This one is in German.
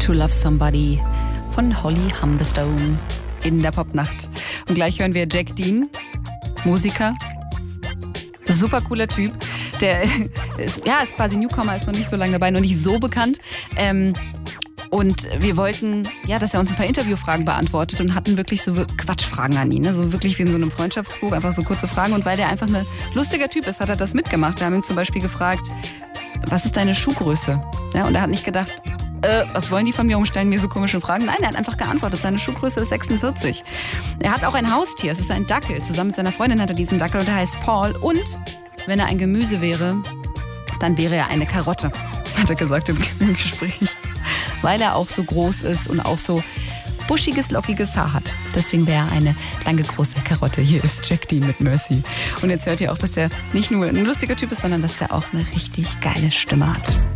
To Love Somebody von Holly Humberstone in der Popnacht. Und gleich hören wir Jack Dean, Musiker, super cooler Typ. Der ist quasi Newcomer, ist noch nicht so lange dabei, noch nicht so bekannt. Und wir wollten, dass er uns ein paar Interviewfragen beantwortet und hatten wirklich so Quatschfragen an ihn. Ne? So wirklich wie in so einem Freundschaftsbuch, einfach so kurze Fragen. Und weil der einfach ein lustiger Typ ist, hat er das mitgemacht. Wir haben ihn zum Beispiel gefragt, was ist deine Schuhgröße? Ja, und er hat nicht gedacht, was wollen die von mir umstellen, mir so komische Fragen? Nein, er hat einfach geantwortet, seine Schuhgröße ist 46. Er hat auch ein Haustier, es ist ein Dackel. Zusammen mit seiner Freundin hat er diesen Dackel und der heißt Paul. Und wenn er ein Gemüse wäre, dann wäre er eine Karotte, hat er gesagt im Gespräch. Weil er auch so groß ist und auch so buschiges, lockiges Haar hat. Deswegen wäre er eine lange, große Karotte. Hier ist Jack Dean mit Mercy. Und jetzt hört ihr auch, dass der nicht nur ein lustiger Typ ist, sondern dass der auch eine richtig geile Stimme hat.